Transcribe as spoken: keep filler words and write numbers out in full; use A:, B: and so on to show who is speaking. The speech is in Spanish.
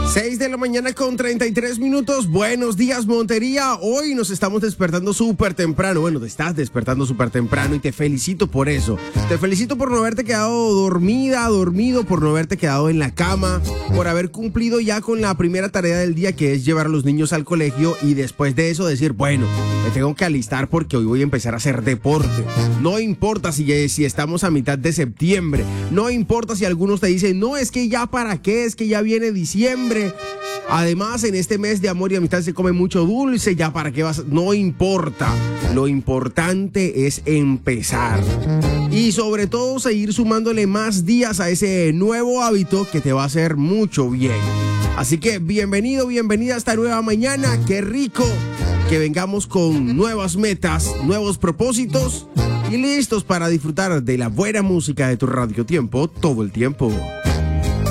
A: seis de la mañana con treinta y tres minutos. Buenos días, Montería. Hoy nos estamos despertando súper temprano. Bueno, te estás despertando súper temprano y te felicito por eso. Te felicito por no haberte quedado dormida, dormido, por no haberte quedado en la cama, por haber cumplido ya con la primera tarea del día, que es llevar a los niños al colegio, y después de eso decir, bueno, me tengo que alistar porque hoy voy a empezar a hacer deporte. No importa si, si estamos a mitad de septiembre, no importa si algunos te dicen, no, es que ya para qué, es que ya viene diciembre. Además, en este mes de amor y amistad se come mucho dulce, ya para qué vas, no importa. Lo importante es empezar. Y sobre todo seguir sumándole más días a ese nuevo hábito que te va a hacer mucho bien. Así que bienvenido, bienvenida a esta nueva mañana. Qué rico que vengamos con nuevas metas, nuevos propósitos y listos para disfrutar de la buena música de tu Radio Tiempo todo el tiempo.